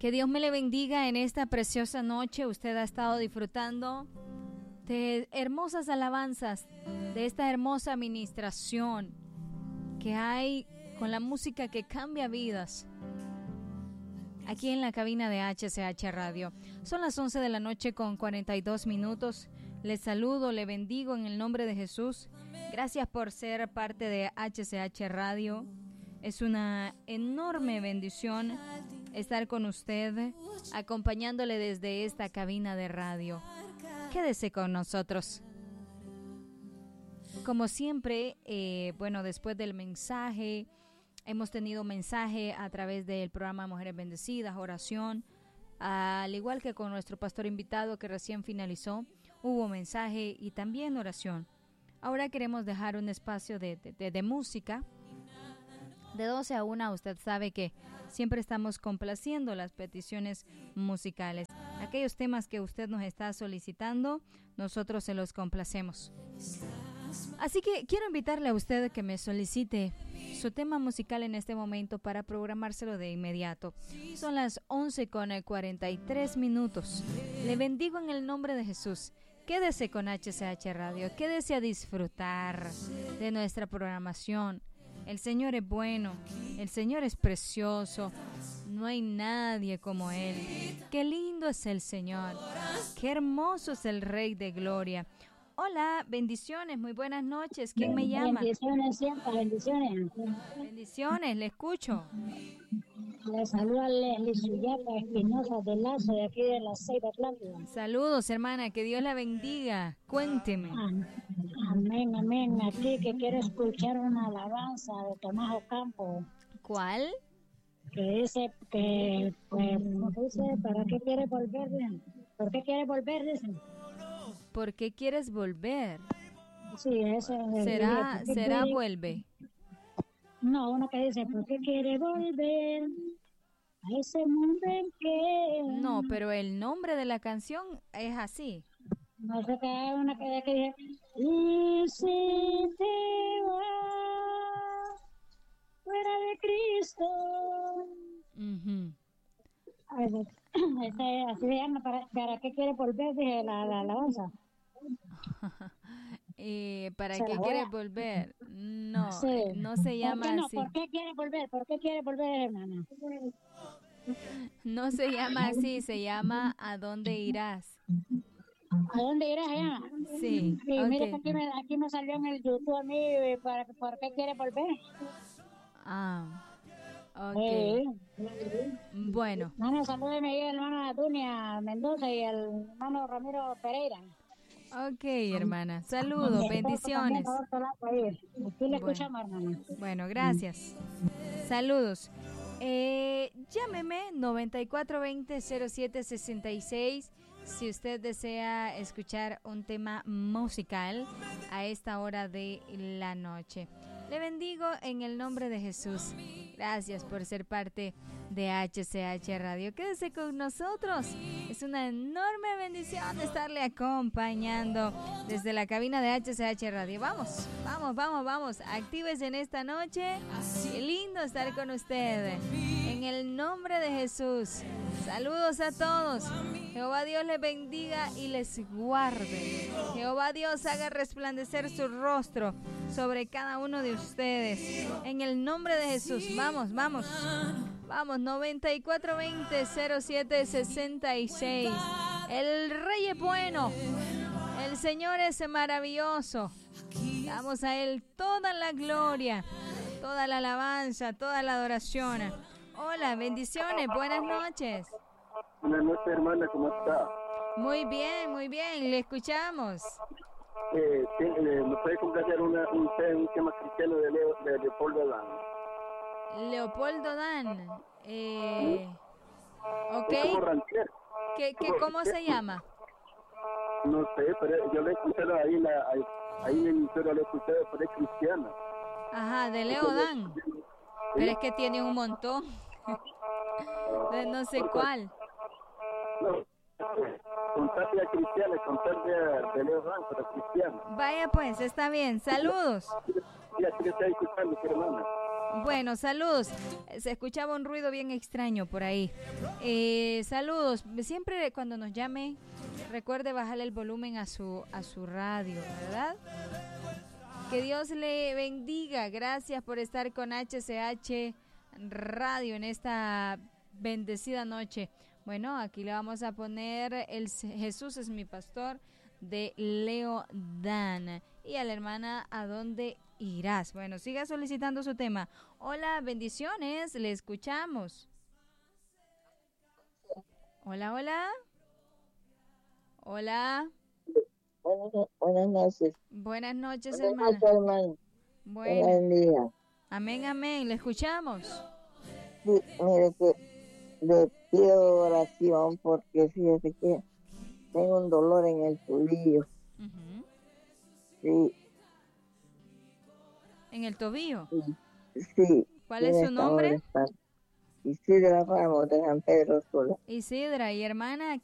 Que Dios me le bendiga en esta preciosa noche. Usted ha estado disfrutando de hermosas alabanzas, de esta hermosa administración que hay con la música que cambia vidas. Aquí en la cabina de HCH Radio. Son las 11 de la noche con 42 minutos. Les saludo, le bendigo en el nombre de Jesús. Gracias por ser parte de HCH Radio. Es una enorme bendición estar con usted, acompañándole desde esta cabina de radio. Quédese con nosotros. Como siempre, después del mensaje, hemos tenido mensaje a través del programa Mujeres Bendecidas, oración, al igual que con nuestro pastor invitado que recién finalizó, hubo mensaje y también oración. Ahora queremos dejar un espacio de música. De 12 a 1, usted sabe que siempre estamos complaciendo las peticiones musicales. Aquellos temas que usted nos está solicitando, nosotros se los complacemos. Así que quiero invitarle a usted que me solicite su tema musical en este momento para programárselo de inmediato. Son las 11 con 43 minutos. Le bendigo en el nombre de Jesús. Quédese con HCH Radio, quédese a disfrutar de nuestra programación. El Señor es bueno, el Señor es precioso, no hay nadie como Él. Qué lindo es el Señor, qué hermoso es el Rey de Gloria. Hola, bendiciones, muy buenas noches. ¿Quién me llama? Bendiciones siempre, bendiciones. Bendiciones, le escucho. Le saluda Leslie Suyaca Espinosa de Lazo, de aquí de la Ceiba Atlántida. Saludos, hermana, que Dios la bendiga. Cuénteme. Amén, amén. Aquí que quiero escuchar una alabanza de Tomás Ocampo. ¿Cuál? Que dice que, dice, ¿para qué quiere volver? ¿Por qué quiere volver? Dice. ¿Por qué quieres volver? Sí, eso es. ¿Será vuelve? No, uno que dice, ¿por qué quiere volver a ese mundo en que...? No, pero el nombre de la canción es así. No sé qué hay una que dice, y si te vas fuera de Cristo. Uh-huh. Así se llama, ¿para qué quiere volver? Dije la alabanza. ¿Para qué quieres volver? No, sí. No se llama así. ¿Por qué quiere volver? ¿Por qué quiere volver, hermana? No se llama así, se llama ¿A dónde irás? ¿A dónde irás? Sí, sí okay. Mira que aquí me salió en el YouTube a mí, ¿por qué quiere volver? Ok. Bueno. Hermano, salúdeme ahí al hermano Dunia Mendoza y al hermano Ramiro Pereira. Ok, hermana. Saludos, bendiciones. Aquí le escuchamos, hermana. Bueno, gracias. Saludos. Llámeme 9420-0766 si usted desea escuchar un tema musical a esta hora de la noche. Le bendigo en el nombre de Jesús. Gracias por ser parte de HCH Radio. Quédese con nosotros. Es una enorme bendición estarle acompañando desde la cabina de HCH Radio. Vamos. Actívese en esta noche. Qué lindo estar con usted. En el nombre de Jesús. Saludos a todos. Jehová Dios les bendiga y les guarde. Jehová Dios haga resplandecer su rostro sobre cada uno de ustedes. En el nombre de Jesús. Vamos. 9420-0766. El Rey es bueno. El Señor es maravilloso. Damos a Él toda la gloria, toda la alabanza, toda la adoración. Hola, bendiciones, buenas noches. Buenas noches, hermana, ¿cómo está? Muy bien, le escuchamos. ¿Me puede complacer un tema cristiano de Leopoldo Dan? Leopoldo Dan. Ok. ¿Cómo se llama? No sé, pero yo le escuché ahí en el emisora, le escuché, pero es cristiana. Ajá, de Leo Dan. Pero es que tiene un montón. No sé cuál. No, contagia cristiana, contagia de Leo Dan, pero cristiana. Vaya pues, está bien. Saludos. Sí, aquí le estoy escuchando, hermana. Bueno, saludos. Se escuchaba un ruido bien extraño por ahí. Saludos. Siempre cuando nos llame, recuerde bajarle el volumen a su radio, ¿verdad? Que Dios le bendiga. Gracias por estar con HCH Radio en esta bendecida noche. Bueno, aquí le vamos a poner Jesús es mi pastor de Leo Dan. Y a la hermana, ¿a dónde irás? Bueno, siga solicitando su tema. Hola, bendiciones, le escuchamos. Hola, hola. Hola. Buenas noches. Buenas noches, Buenas hermana. noches, hermano. Bueno. Buen día. Amén, amén. Le escuchamos. Sí, mire que le pido oración porque fíjese que tengo un dolor en el tobillo. Uh-huh. Sí. ¿En el tobillo? Sí. ¿Cuál es su nombre? Isidra Ramos de San Pedro Sula. Isidra, y hermana,